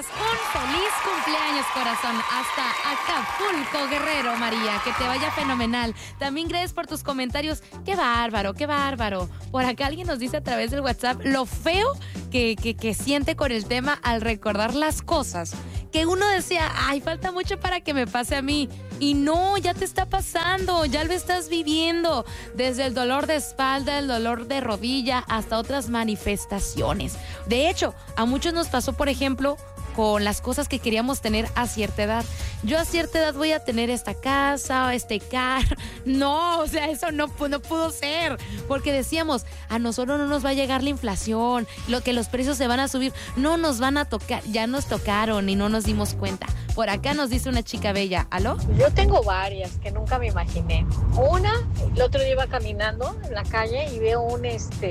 mandes un feliz cumpleaños, corazón, hasta Acapulco, Guerrero, María. Que te vaya fenomenal. También gracias por tus comentarios. Qué bárbaro, qué bárbaro. Por acá alguien nos dice a través del WhatsApp lo feo que siente con el tema al recordar las cosas. Que uno decía, ay, falta mucho para que me pase a mí. Y no, ya te está pasando, ya lo estás viviendo. Desde el dolor de espalda, el dolor de rodilla, hasta otras manifestaciones. De hecho, a muchos nos pasó, por ejemplo, con las cosas que queríamos tener a cierta edad. Yo a cierta edad voy a tener esta casa, este carro. No, o sea, eso no pudo ser. Porque decíamos, a nosotros no nos va a llegar la inflación, que los precios se van a subir. No nos van a tocar, ya nos tocaron y no nos dimos cuenta. Por acá nos dice una chica bella. ¿Aló? Yo tengo varias que nunca me imaginé. Una, el otro día iba caminando en la calle y veo un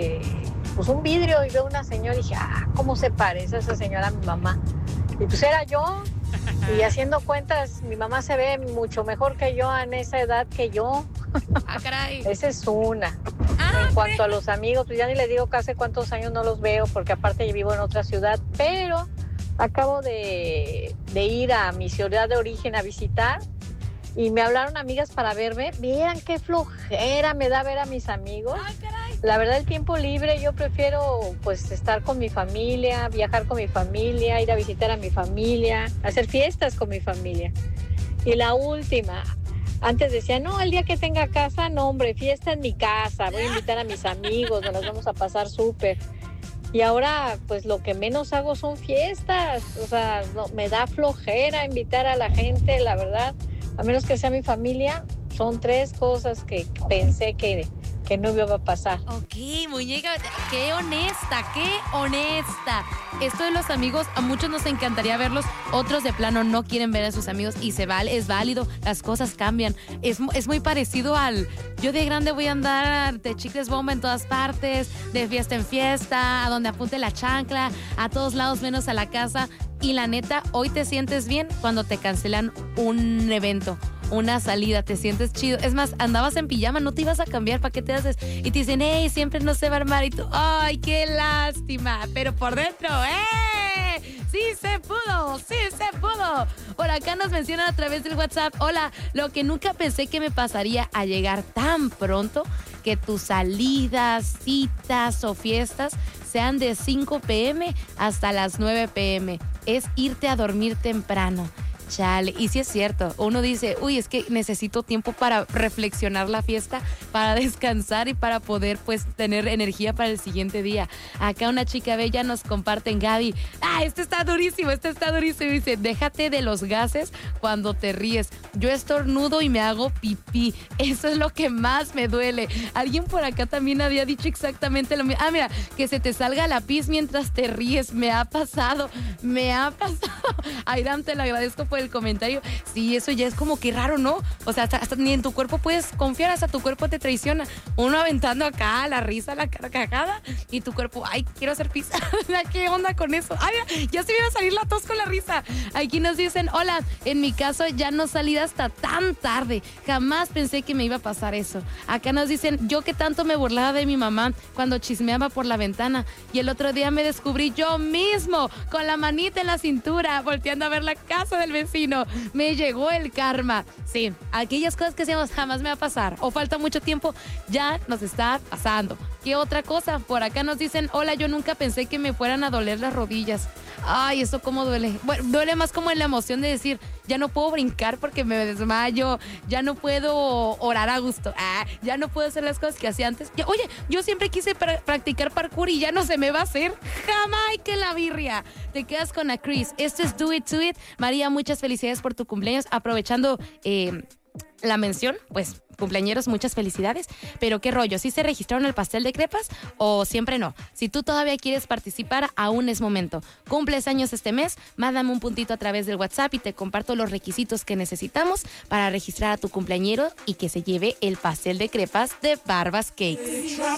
vidrio y veo una señora y dije, ¿cómo se parece esa señora a mi mamá? Y pues era yo. Y haciendo cuentas, mi mamá se ve mucho mejor que yo en esa edad que yo. Caray. Esa es una. En cuanto a los amigos, pues ya ni les digo que hace cuántos años no los veo, porque aparte yo vivo en otra ciudad, pero acabo de ir a mi ciudad de origen a visitar y me hablaron amigas para verme. Vieran qué flojera me da ver a mis amigos. La verdad, el tiempo libre yo prefiero pues estar con mi familia, viajar con mi familia, ir a visitar a mi familia, hacer fiestas con mi familia. Y la última, antes decía, no, el día que tenga casa, no hombre, fiesta en mi casa, voy a invitar a mis amigos, nos las vamos a pasar súper. Y ahora, pues lo que menos hago son fiestas, o sea, no, me da flojera invitar a la gente, la verdad, a menos que sea mi familia. Son 3 cosas que pensé que no iba a pasar. Ok, muñeca, qué honesta, qué honesta. Esto de los amigos, a muchos nos encantaría verlos, otros de plano no quieren ver a sus amigos y es válido, las cosas cambian. Es muy parecido al, yo de grande voy a andar de chicles bomba en todas partes, de fiesta en fiesta, a donde apunte la chancla, a todos lados menos a la casa. Y la neta, hoy te sientes bien cuando te cancelan un evento, una salida, te sientes chido. Es más, andabas en pijama, no te ibas a cambiar, ¿para qué te haces? Y te dicen, hey, siempre no se va a armar. Y tú, ay, qué lástima. Pero por dentro, sí se pudo, sí se pudo. Por acá nos mencionan a través del WhatsApp, hola, lo que nunca pensé que me pasaría a llegar tan pronto, que tus salidas, citas o fiestas sean de 5 p.m. hasta las 9 p.m. Es irte a dormir temprano. Chale, y sí es cierto, uno dice, uy, es que necesito tiempo para reflexionar la fiesta, para descansar y para poder pues tener energía para el siguiente día. Acá una chica bella nos comparte en Gaby, este está durísimo, dice, déjate de los gases cuando te ríes, yo estornudo y me hago pipí, eso es lo que más me duele. Alguien por acá también había dicho exactamente lo mismo, mira, que se te salga la pis mientras te ríes, me ha pasado. Airam, te lo agradezco por el comentario. Sí, eso ya es como que raro, ¿no? O sea, hasta ni en tu cuerpo puedes confiar, hasta tu cuerpo te traiciona. Uno aventando acá la risa, la carcajada, y tu cuerpo, ay, quiero hacer pizza. ¿Qué onda con eso? Ay, ya se me iba a salir la tos con la risa. Aquí nos dicen, hola, en mi caso ya no salí hasta tan tarde. Jamás pensé que me iba a pasar eso. Acá nos dicen, yo que tanto me burlaba de mi mamá cuando chismeaba por la ventana, y el otro día me descubrí yo mismo con la manita en la cintura, volteando a ver la casa del vecino. Me llegó el karma. Sí, aquellas cosas que decíamos jamás me va a pasar o falta mucho tiempo, ya nos está pasando. ¿Qué otra cosa? Por acá nos dicen, hola, yo nunca pensé que me fueran a doler las rodillas. Ay, eso cómo duele. Bueno, duele más como en la emoción de decir, ya no puedo brincar porque me desmayo, ya no puedo orar a gusto, ya no puedo hacer las cosas que hacía antes. Oye, yo siempre quise practicar parkour y ya no se me va a hacer. Jamás, que la birria. Te quedas con a Chris. Esto es Do It To It. María, muchas felicidades por tu cumpleaños. Aprovechando la mención, pues cumpleañeros, muchas felicidades. Pero qué rollo, ¿sí se registraron el pastel de crepas o siempre no? Si tú todavía quieres participar, aún es momento. Cumples años este mes, mándame un puntito a través del WhatsApp y te comparto los requisitos que necesitamos para registrar a tu cumpleañero y que se lleve el pastel de crepas de Barbas Cakes.